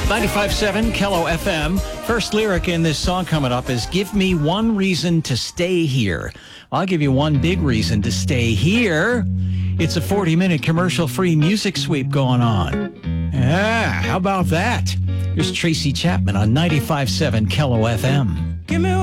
95.7 Kello FM. First lyric in this song coming up is, give me one reason to stay here. I'll give you one big reason to stay here. It's a 40-minute commercial-free music sweep going on. Yeah, how about that? Here's Tracy Chapman on 95.7 Kello FM. Give me